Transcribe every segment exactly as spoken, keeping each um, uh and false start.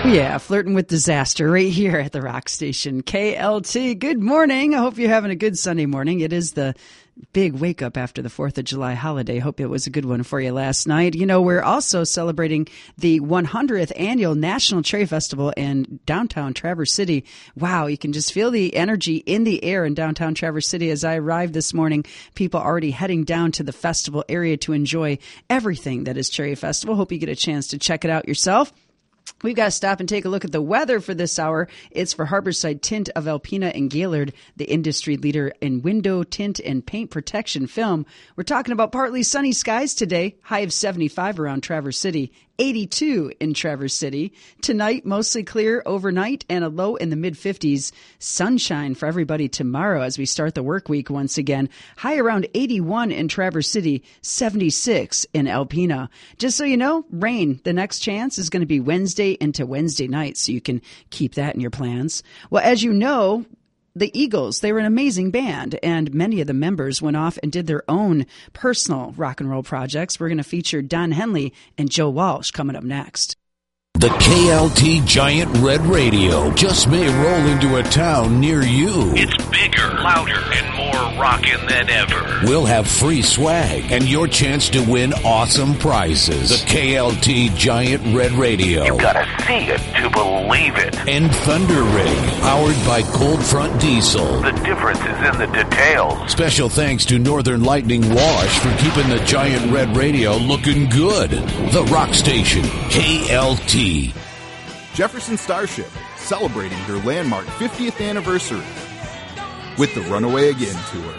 Yeah, flirting with disaster right here at the Rock Station. K L T, good morning. I hope you're having a good Sunday morning. It is the big wake up after the fourth of July holiday. Hope it was a good one for you last night. You know, we're also celebrating the one hundredth annual National Cherry Festival in downtown Traverse City. Wow, you can just feel the energy in the air in downtown Traverse City. As I arrived this morning, people already heading down to the festival area to enjoy everything that is Cherry Festival. Hope you get a chance to check it out yourself. We've got to stop and take a look at the weather for this hour. It's for Harborside Tint of Alpena and Gaylord, the industry leader in window tint and paint protection film. We're talking about partly sunny skies today, high of seventy-five around Traverse City, eighty-two in Traverse City. Tonight, mostly clear overnight and a low in the mid-fifties. Sunshine for everybody tomorrow as we start the work week once again. High around eighty-one in Traverse City, seventy-six in Alpena. Just so you know, rain, the next chance is going to be Wednesday into Wednesday night, so you can keep that in your plans. Well, as you know, the Eagles, they were an amazing band, and many of the members went off and did their own personal rock and roll projects. We're going to feature Don Henley and Joe Walsh coming up next. The K L T Giant Red Radio just may roll into a town near you. It's bigger, louder, and more rockin' than ever. We'll have free swag and your chance to win awesome prizes. The K L T Giant Red Radio. You gotta see it to believe it. And Thunder Rig, powered by Cold Front Diesel. The difference is in the details. Special thanks to Northern Lightning Wash for keeping the Giant Red Radio looking good. The Rock Station, K L T. Jefferson Starship, celebrating their landmark fiftieth anniversary with the Runaway Again Tour.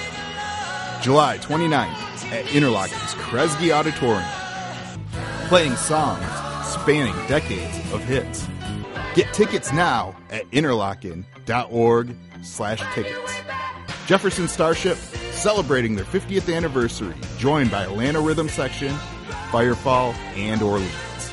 July twenty-ninth at Interlochen's Kresge Auditorium. Playing songs spanning decades of hits. Get tickets now at interlochen.org slash tickets. Jefferson Starship, celebrating their fiftieth anniversary, joined by Atlanta Rhythm Section, Firefall, and Orleans.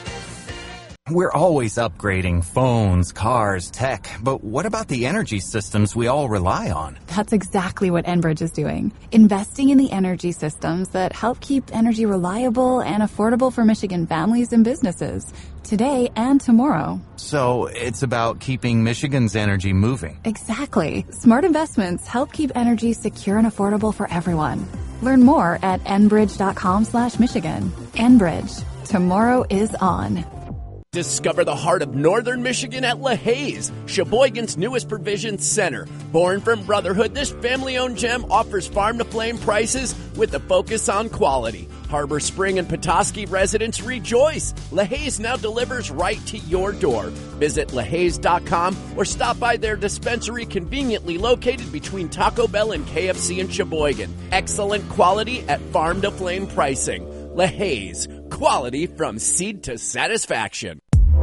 We're always upgrading phones, cars, tech, but what about the energy systems we all rely on? That's exactly what Enbridge is doing. Investing in the energy systems that help keep energy reliable and affordable for Michigan families and businesses, today and tomorrow. So it's about keeping Michigan's energy moving. Exactly. Smart investments help keep energy secure and affordable for everyone. Learn more at enbridge.com slash Michigan. Enbridge. Tomorrow is on. Discover the heart of northern Michigan at LaHaye's, Sheboygan's newest provision center. Born from brotherhood, this family-owned gem offers farm-to-flame prices with a focus on quality. Harbor Spring and Petoskey residents rejoice. LaHaye's now delivers right to your door. Visit LaHaye's dot com or stop by their dispensary conveniently located between Taco Bell and K F C in Sheboygan. Excellent quality at farm-to-flame pricing. LaHaye's, quality from seed to satisfaction.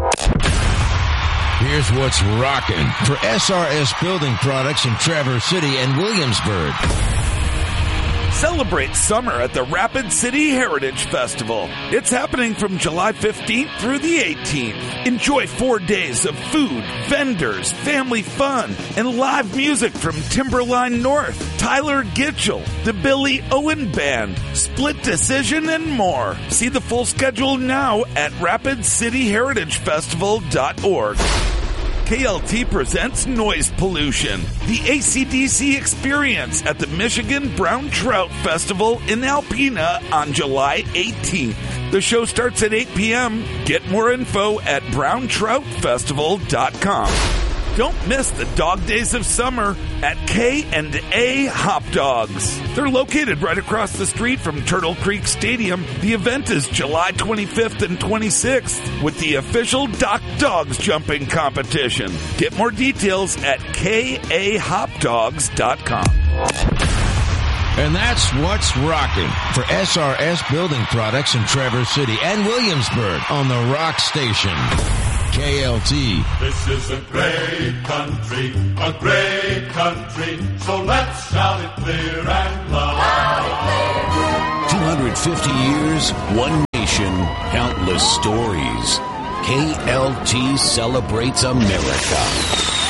Here's what's rocking for S R S Building Products in Traverse City and Williamsburg. Celebrate summer at the Rapid City Heritage Festival. It's happening from July fifteenth through the eighteenth. Enjoy four days of food, vendors, family fun, and live music from Timberline North, Tyler Gitchell, the Billy Owen Band, Split Decision, and more. See the full schedule now at rapid city heritage festival dot org. K L T presents Noise Pollution, the A C D C experience at the Michigan Brown Trout Festival in Alpena on July eighteenth. The show starts at eight p.m. Get more info at brown trout festival dot com. Don't miss the dog days of summer at K and A Hop Dogs. They're located right across the street from Turtle Creek Stadium. The event is July twenty-fifth and twenty-sixth with the official Doc Dogs jumping competition. Get more details at K A hop dogs dot com. And that's what's rocking for S R S Building Products in Traverse City and Williamsburg on the Rock Station. K L T. This is a great country, a great country, so let's shout it clear and loud. two hundred fifty years, one nation, countless stories. K L T celebrates America.